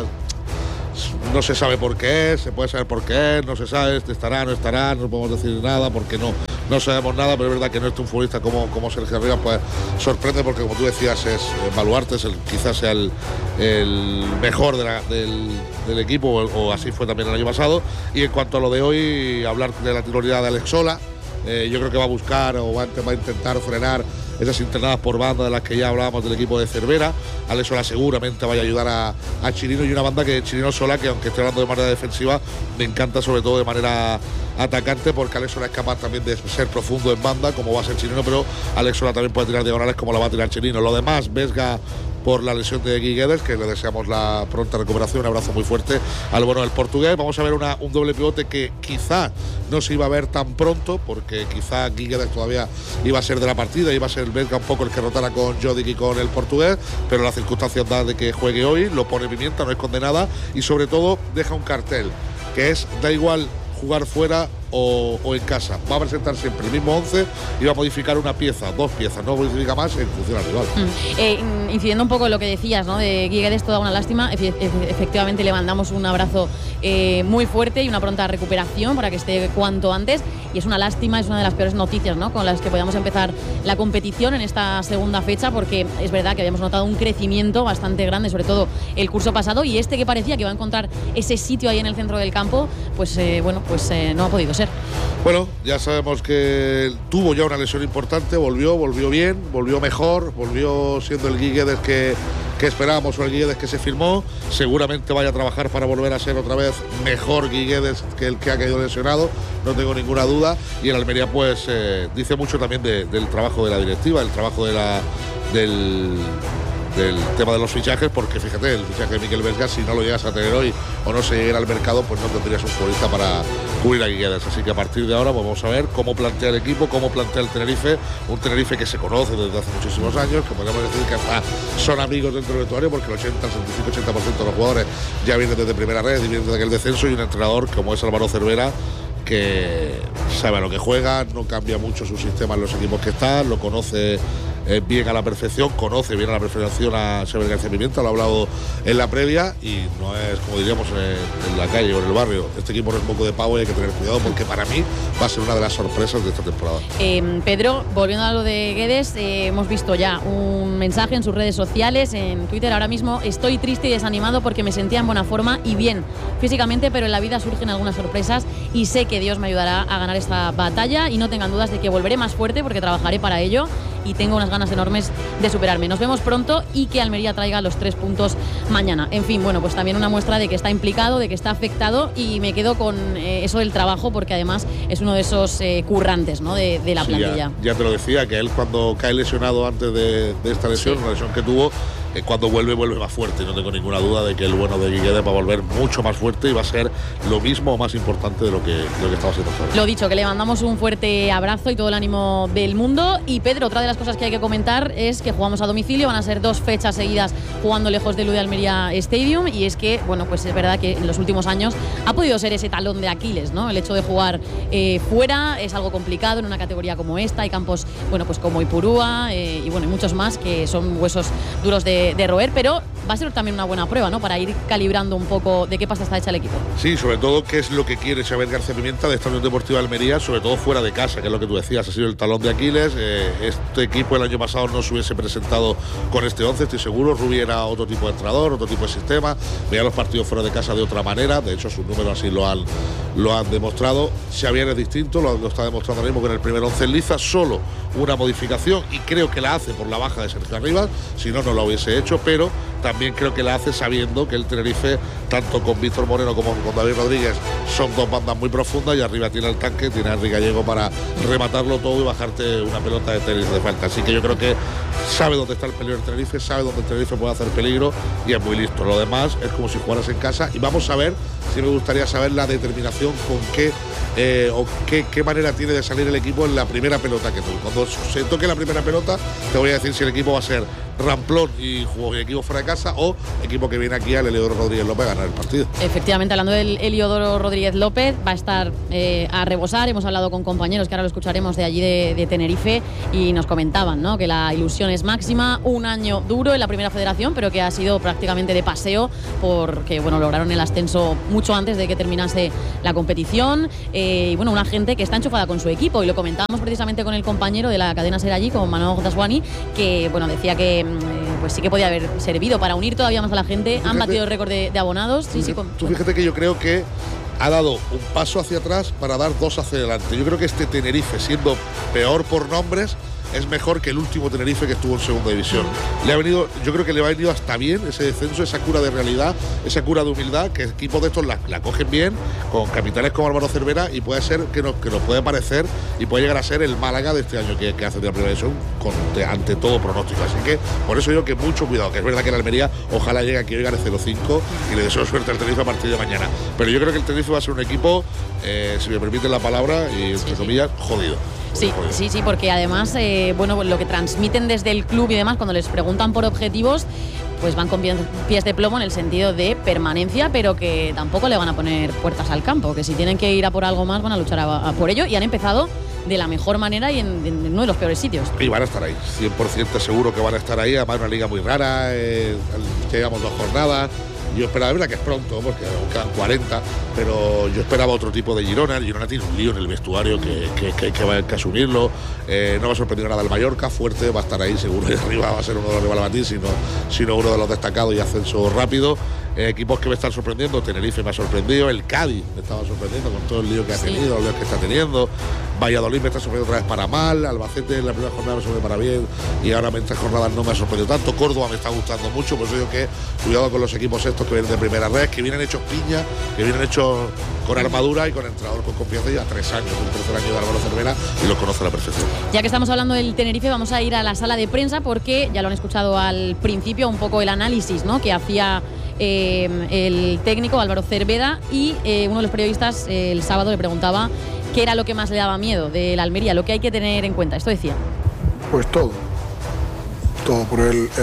No se sabe por qué es, se puede saber por qué es, no se sabe, estará, no estará, no podemos decir nada porque no sabemos nada, pero es verdad que no es un futbolista como Sergio Arriba, pues sorprende, porque como tú decías, es baluarte, quizás sea el mejor del equipo, o así fue también el año pasado. Y en cuanto a lo de hoy, hablar de la titularidad de Alex Sola, yo creo que va a buscar o va a intentar frenar esas internadas por banda de las que ya hablábamos del equipo de Cervera. Alex Sola seguramente vaya a ayudar a Chirino, y una banda que Chirino Sola, que aunque estoy hablando de manera defensiva, me encanta sobre todo de manera atacante, porque Alex Sola es capaz también de ser profundo en banda, como va a ser Chirino, pero Alex Sola también puede tirar diagonales como la va a tirar Chirino. Lo demás, Vesga por la lesión de Guiguedes, que le deseamos la pronta recuperación, un abrazo muy fuerte al bueno del portugués. Vamos a ver un doble pivote que quizá no se iba a ver tan pronto, porque quizá Guiguedes todavía iba a ser de la partida, iba a ser Vesga un poco el que rotara con Jodic y con el portugués, pero las circunstancias dan de que juegue hoy, lo pone Pimienta, no esconde nada, y sobre todo deja un cartel, que es, da igual jugar fuera o en casa, va a presentar siempre el mismo 11 y va a modificar una pieza, dos piezas, no modifica más en función al rival. Incidiendo un poco en lo que decías, ¿no? De Guiguedes, toda una lástima. Efectivamente le mandamos un abrazo muy fuerte y una pronta recuperación para que esté cuanto antes, y es una lástima, es una de las peores noticias, ¿no?, con las que podíamos empezar la competición en esta segunda fecha, porque es verdad que habíamos notado un crecimiento bastante grande, sobre todo el curso pasado, y este que parecía que iba a encontrar ese sitio ahí en el centro del campo, pues no ha podido ser. Bueno, ya sabemos que tuvo ya una lesión importante, volvió bien, volvió mejor, volvió siendo el Guiguedes que esperábamos, o el Guiguedes que se firmó. Seguramente vaya a trabajar para volver a ser otra vez mejor Guiguedes que el que ha caído lesionado, no tengo ninguna duda. Y en Almería pues dice mucho también del trabajo de la directiva, el trabajo del tema de los fichajes, porque fíjate, el fichaje de Miquel Vesga, si no lo llegas a tener hoy o no se llega al mercado, pues no tendrías un futbolista para cubrir a Guiguedes. Así que a partir de ahora pues vamos a ver cómo plantea el equipo, cómo plantea el Tenerife, un Tenerife que se conoce desde hace muchísimos años, que podemos decir que hasta son amigos dentro del vestuario, porque el 75-80% de los jugadores ya vienen desde primera red y vienen desde aquel descenso, y un entrenador como es Álvaro Cervera, que sabe a lo que juega, no cambia mucho su sistema en los equipos que están, lo conoce bien a la perfección, conoce bien a la perfección a Xavier García Pimienta, lo ha hablado en la previa, y no es como diríamos en la calle o en el barrio. Este equipo no es poco de pavo y hay que tener cuidado, porque para mí va a ser una de las sorpresas de esta temporada. Pedro, volviendo a lo de Guedes, hemos visto ya un mensaje en sus redes sociales, en Twitter ahora mismo: estoy triste y desanimado porque me sentía en buena forma y bien físicamente, pero en la vida surgen algunas sorpresas y sé que Dios me ayudará a ganar esta batalla, y no tengan dudas de que volveré más fuerte porque trabajaré para ello y tengo unas ganas enormes de superarme. Nos vemos pronto y que Almería traiga los 3 puntos mañana. En fin, bueno, pues también una muestra de que está implicado, de que está afectado, y me quedo con eso del trabajo, porque además es uno de esos currantes, ¿no?, de la plantilla. Ya te lo decía, que él cuando cae lesionado antes de esta lesión, una lesión que tuvo, cuando vuelve más fuerte. No tengo ninguna duda de que el bueno de Guedes va a volver mucho más fuerte y va a ser lo mismo o más importante de lo que estaba haciendo hasta ahora. Lo dicho, que le mandamos un fuerte abrazo y todo el ánimo del mundo. Y Pedro, otra de las cosas que hay que comentar es que jugamos a domicilio, van a ser 2 fechas seguidas jugando lejos del de Almería Stadium, y es que, bueno, pues es verdad que en los últimos años ha podido ser ese talón de Aquiles, ¿no? El hecho de jugar fuera es algo complicado en una categoría como esta. Hay campos, bueno, pues como Ipurúa y bueno, y muchos más que son huesos duros de roer, pero va a ser también una buena prueba, ¿no?, para ir calibrando un poco de qué pasta está hecha el equipo. Sí, sobre todo qué es lo que quiere Xavier García Pimienta de esta Unión Deportiva de Almería, sobre todo fuera de casa, que es lo que tú decías, ha sido el talón de Aquiles. Este equipo el año pasado no se hubiese presentado con este 11, estoy seguro. Rubí era otro tipo de entrenador, otro tipo de sistema, veía los partidos fuera de casa de otra manera, de hecho sus números así lo han demostrado. Xavier es distinto, lo está demostrando ahora mismo con el primer 11 en liza, solo una modificación, y creo que la hace por la baja de Sergio Arribas, si no lo hubiese hecho, pero también creo que la hace sabiendo que el Tenerife, tanto con Víctor Moreno como con David Rodríguez, son 2 bandas muy profundas, y arriba tiene el tanque, tiene a Henry Gallego para rematarlo todo y bajarte una pelota de tenis de falta. Así que yo creo que sabe dónde está el peligro del Tenerife, sabe dónde el Tenerife puede hacer peligro, y es muy listo. Lo demás es como si jugaras en casa, y vamos a ver, si me gustaría saber la determinación con qué manera tiene de salir el equipo en la primera pelota que toque. Cuando se toque la primera pelota, te voy a decir si el equipo va a ser ramplón y equipo fuera de casa, o equipo que viene aquí al Heliodoro Rodríguez López a ganar el partido. Efectivamente, hablando del Heliodoro Rodríguez López, va a estar a rebosar. Hemos hablado con compañeros que ahora lo escucharemos de allí de Tenerife, y nos comentaban, ¿no?, que la ilusión es máxima. Un año duro en la primera federación, pero que ha sido prácticamente de paseo, porque bueno, lograron el ascenso mucho antes de que terminase la competición. Y bueno, una gente que está enchufada con su equipo, y lo comentábamos precisamente con el compañero de la cadena Ser allí, con Manuel Daswani, que bueno, decía que pues sí que podía haber servido para unir todavía más a la gente. Han batido el récord de abonados. Tú fíjate que yo creo que ha dado un paso hacia atrás para dar 2 hacia adelante. Yo creo que este Tenerife, siendo peor por nombres, es mejor que el último Tenerife que estuvo en segunda división. Yo creo que le ha venido hasta bien ese descenso, esa cura de realidad, esa cura de humildad, que equipos de estos la cogen bien, con capitanes como Álvaro Cervera, y puede ser que nos puede parecer y puede llegar a ser el Málaga de este año que hace de la primera división ante todo pronóstico. Así que por eso digo que mucho cuidado, que es verdad que la Almería ojalá llegue aquí hoy, gane 0-5 y le deseo suerte al Tenerife a partir de mañana. Pero yo creo que el Tenerife va a ser un equipo, si me permiten la palabra, y entre comillas, jodido. Sí, porque además, bueno, lo que transmiten desde el club y demás, cuando les preguntan por objetivos, pues van con pies de plomo en el sentido de permanencia, pero que tampoco le van a poner puertas al campo, que si tienen que ir a por algo más van a luchar por ello, y han empezado de la mejor manera y en uno de los peores sitios. Y van a estar ahí, 100% seguro que van a estar ahí. Además, una liga muy rara, llegamos 2 jornadas. Yo esperaba, es verdad que es pronto, porque quedan 40, pero yo esperaba otro tipo de Girona. El Girona tiene un lío en el vestuario que va a asumirlo. No me ha sorprendido nada el Mallorca, fuerte, va a estar ahí seguro, y arriba va a ser uno de los rivales a batir, sino uno de los destacados y ascenso rápido. Equipos que me están sorprendiendo, Tenerife me ha sorprendido, el Cádiz me estaba sorprendiendo con todo el lío que ha tenido, los líos que está teniendo. Valladolid me está sorprendiendo otra vez para mal, Albacete en la primera jornada me sorprendió para bien, y ahora en estas jornadas no me ha sorprendido tanto. Córdoba me está gustando mucho, por eso digo que cuidado con los equipos estos que vienen de primera red, que vienen hechos piña, que vienen hechos con armadura y con entrenador con confianza, ya 3 años, el 3er año de Álvaro Cervera, y los conoce a la perfección. Ya que estamos hablando del Tenerife, vamos a ir a la sala de prensa, porque ya lo han escuchado al principio, un poco el análisis, ¿no?, que hacía el técnico Álvaro Cervera, y uno de los periodistas el sábado le preguntaba qué era lo que más le daba miedo de la Almería, lo que hay que tener en cuenta. Esto decía. Pues todo, por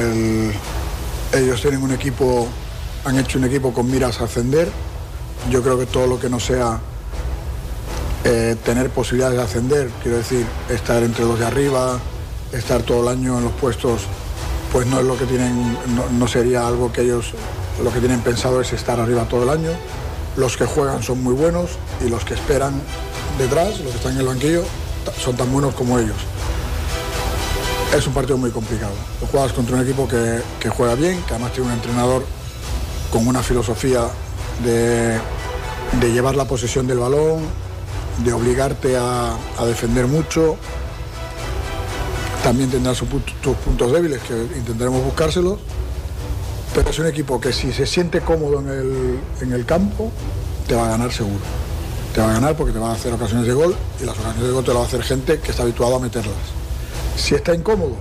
ellos tienen un equipo, han hecho un equipo con miras a ascender. Yo creo que todo lo que no sea tener posibilidades de ascender, quiero decir, estar entre los de arriba, estar todo el año en los puestos, pues no es lo que tienen, no sería algo que ellos, lo que tienen pensado es estar arriba todo el año. Los que juegan son muy buenos y los que esperan detrás, los que están en el banquillo, son tan buenos como ellos. Es un partido muy complicado. Tú juegas contra un equipo que juega bien, que además tiene un entrenador con una filosofía de llevar la posesión del balón, de obligarte a defender mucho. También tendrá sus puntos débiles, que intentaremos buscárselos. Pero es un equipo que si se siente cómodo en el campo, te va a ganar seguro. Te va a ganar porque te va a hacer ocasiones de gol y las ocasiones de gol te las va a hacer gente que está habituada a meterlas. Si está incómodo,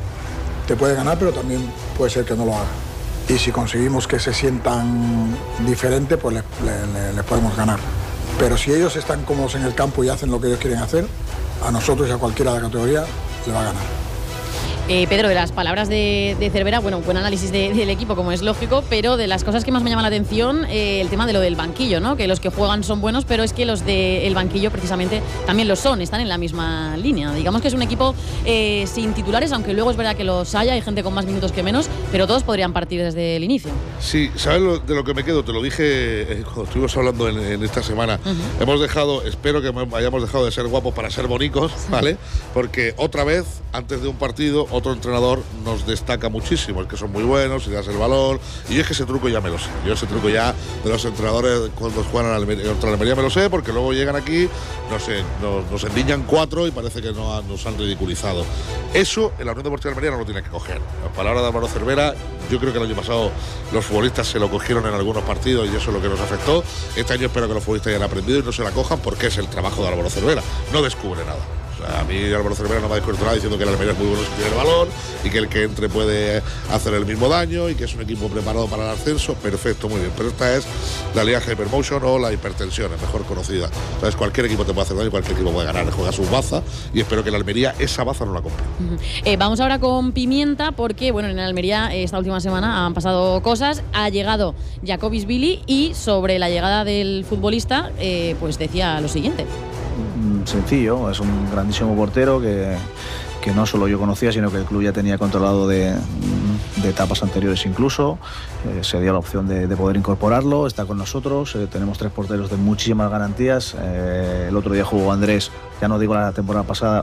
te puede ganar, pero también puede ser que no lo haga. Y si conseguimos que se sientan diferente, pues les podemos ganar. Pero si ellos están cómodos en el campo y hacen lo que ellos quieren hacer, a nosotros y a cualquiera de la categoría le va a ganar. Pedro, de las palabras de Cervera, bueno, buen análisis del equipo, como es lógico, pero de las cosas que más me llaman la atención, el tema de lo del banquillo, ¿no? Que los que juegan son buenos, pero es que los del banquillo precisamente también lo son, están en la misma línea. Digamos que es un equipo sin titulares, aunque luego es verdad que los hay gente con más minutos que menos, pero todos podrían partir desde el inicio. Sí, ¿sabes de lo que me quedo? Te lo dije cuando estuvimos hablando en esta semana. Hemos dejado, espero que hayamos dejado de ser guapos para ser bonicos, ¿vale? Porque otra vez, antes de un partido, otro entrenador nos destaca muchísimo, es que son muy buenos, y das el balón, y es que ese truco ya me lo sé. Yo ese truco ya de los entrenadores cuando juegan contra la Almería me lo sé, porque luego llegan aquí, no sé, nos endiñan 4 y parece que nos han ridiculizado. Eso en la Unión Deportiva de Almería no lo tiene que coger. La palabra de Álvaro Cervera, yo creo que el año pasado los futbolistas se lo cogieron en algunos partidos y eso es lo que nos afectó. Este año espero que los futbolistas hayan aprendido y no se la cojan, porque es el trabajo de Álvaro Cervera, no descubre nada. A mí Álvaro Cervera no me ha descubierto nada diciendo que el Almería es muy bueno si tiene el balón y que el que entre puede hacer el mismo daño y que es un equipo preparado para el ascenso. Perfecto, muy bien. Pero esta es la Liga Hypermotion o la hipertensión, es mejor conocida. Entonces cualquier equipo te puede hacer daño y cualquier equipo puede ganar. Juega su baza y espero que el Almería esa baza no la compre. Vamos ahora con Pimienta porque, bueno, en Almería esta última semana han pasado cosas. Ha llegado Jacobisvili y sobre la llegada del futbolista pues decía lo siguiente. Sencillo, es un grandísimo portero que no solo yo conocía, sino que el club ya tenía controlado de etapas anteriores incluso. Se dio la opción de poder incorporarlo, está con nosotros. Tenemos 3 porteros de muchísimas garantías. El otro día jugó Andrés, ya no digo la temporada pasada,